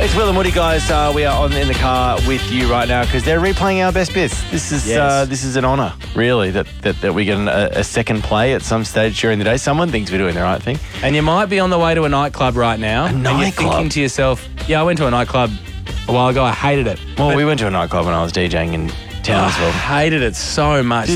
It's Will and Woody, guys. We are in the car with you right now because they're replaying our best bits. This is an honour, really, that we get a second play at some stage during the day. Someone thinks we're doing the right thing. And you might be on the way to a nightclub right now. A And you're nightclub? thinking to yourself, yeah, I went to a nightclub a while ago. I hated it. Well, we went to a nightclub when I was DJing in Townsville. I hated it so much.